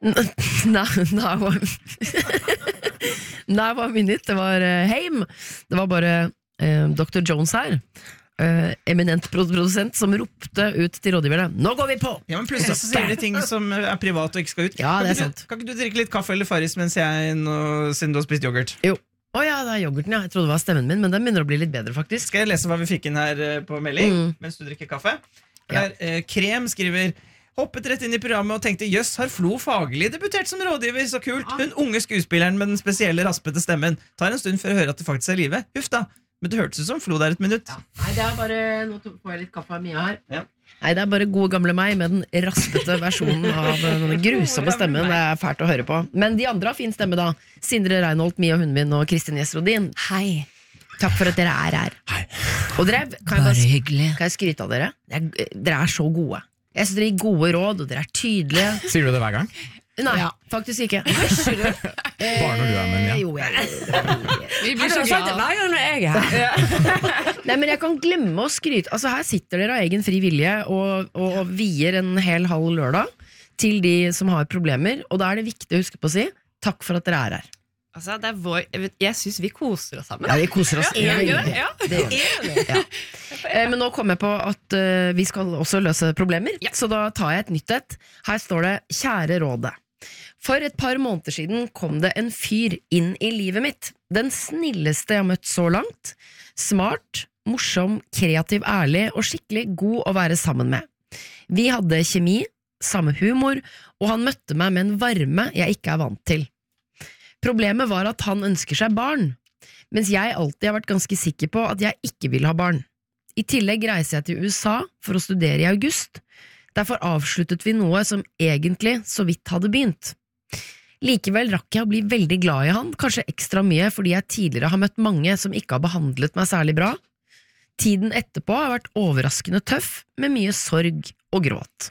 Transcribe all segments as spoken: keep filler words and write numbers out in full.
Nei, nei var Nei, var minnet. Det var uh, heim. Det var bare uh, doktor Jones her, uh, eminent produsent, som ropte ut til rådgiverne: nå går vi på! Ja, men plutselig så sier de ting som er privat og ikke skal ut. Ja, det er kan, sant. Ikke, kan ikke du drikke litt kaffe eller Farris mens jeg nå, siden du har spist yoghurt? Jo. Å oh, ja, det er yoghurten, ja. Jeg trodde det var stemmen min, men den begynner å bli litt bedre, faktisk. Skal jeg lese hva vi fikk inn her på melding mm. mens du drikker kaffe? Der, ja. eh, Krem skriver: hoppet rett inn i programmet og tenkte jøss, har Flo Faglig debutert som rådgiver, så kult. Hun unge skuespilleren med den spesielle raspete stemmen. Tar en stund for å høre at det faktisk er live. Huff da, men det hørtes ut som Flo der et minutt. Ja. Nei, det er bare, nå får jeg litt kaffe av Mia her. Ja. Nei, det er bare gode gamle meg med den raspete versjonen av den grusomme stemmen. Det er fælt å høre på. Men de andre har fin stemme da. Sindre Reinholdt, Mia Hundvin og Kristin Gjesrodin. Hei. Takk for at dere er her. Hei. Og dere, kan jeg, bare, hyggelig. Kan jeg skryte av dere? Dere, dere er så gode. Jeg synes dere gir gode råd, og dere er tydelige. Sier du det hver gang? Nei, ja. Faktisk ikke. Bare når du er med, ja. Jo, jeg, Vi blir så glad hver gang når jeg er her. Nei, men jeg kan glemme å skryte. Altså, her sitter dere av egen fri vilje og, og, og vier en hel halv lørdag til de som har problemer, og da er det viktig å huske på å si takk for at dere er her. Altså, det er vår, jeg, vet, jeg synes vi koser oss sammen. Ja, vi koser oss. Ja, ja, ja. Det gjør vi. Ja. Eh, men nå kom jeg på at uh, vi skal også løse problemer, ja. Så da tar jeg et nytt et. Her står det: kjære rådet. For et par måneder siden kom det en fyr inn i livet mitt. Den snilleste jeg har møtt så langt. Smart, morsom, kreativ, ærlig og skikkelig god å være sammen med. Vi hadde kjemi, samme humor, og han møtte meg med en varme jeg ikke er vant til. Problemet var at han ønsker seg barn, mens jeg alltid har vært ganske sikker på at jeg ikke vil ha barn. I tillegg reiser jeg til U S A for å studere i august. Derfor avsluttet vi noe som egentlig så vidt hadde begynt. Likevel rakk jeg å bli veldig glad i han, kanskje ekstra mye fordi jeg tidligere har møtt mange som ikke har behandlet meg særlig bra. Tiden etterpå har vært overraskende tøff, med mye sorg og gråt.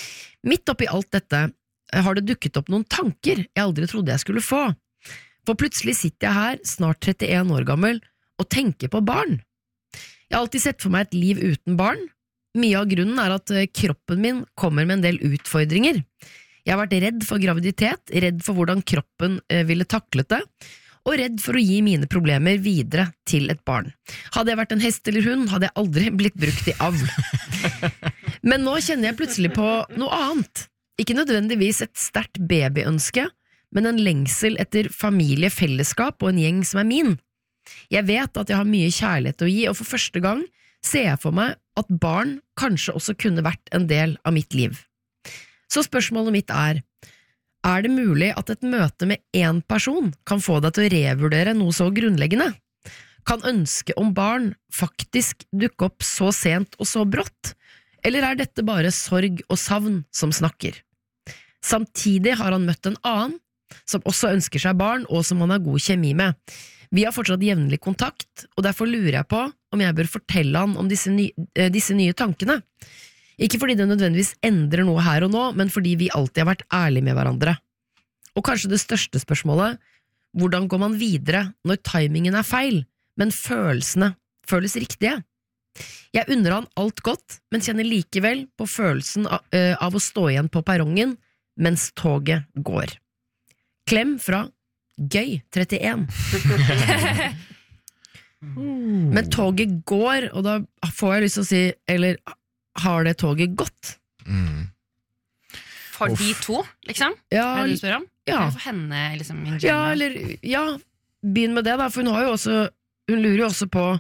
Midt oppi alt dette har det dukket opp noen tanker jeg aldri trodde jeg skulle få. For plutselig sitter jeg her, snart trettien år gammel, og tenker på barn. Jeg har alltid sett for meg et liv uten barn. Mye av grunnen er at kroppen min kommer med en del utfordringer. Jeg har vært redd for graviditet, redd for hvordan kroppen ville taklet det, og redd for å gi mine problemer videre til et barn. Hadde jeg vært en hest eller hund, hadde jeg aldri blitt brukt i avl. Men nå kjenner jeg plutselig på noe annet. Ikke nødvendigvis et sterkt babyønske, men en lengsel etter familie, fellesskap og en gjeng som er min. Jeg vet at jeg har mye kjærlighet å gi, og for første gang ser jeg for meg at barn kanskje også kunne vært en del av mitt liv. Så spørsmålet mitt er, er det mulig at et møte med én person kan få deg til å revurdere noe så grunnleggende? Kan ønsket om barn faktisk dukke opp så sent og så brått? Eller er dette bare sorg og savn som snakker? Samtidig har han møtt en annen, som også ønsker seg barn, og som han har god kjemi med. Vi har fortsatt jevnlig kontakt, og derfor lurer jeg på om jeg bør fortelle han om disse, ny, disse nye tankene. Ikke fordi det nødvendigvis endrer noe her og nå, men fordi vi alltid har vært ærlige med hverandre. Og kanskje det største spørsmålet, hvordan går man videre når timingen er feil, men følelsene føles riktige? Jeg unner han alt godt, men kjenner likevel på følelsen av, uh, av å stå igjen på perrongen mens toget går. Klem fra Gøy trettien. Men toget går, og da får jeg lyst til å si, eller har det toget gått? Mm. For de to, liksom? Ja, er det du spør om? Ja. Eller for henne, liksom? Ja, eller, ja, begynn med det da, for hun har jo også, hun lurer jo også på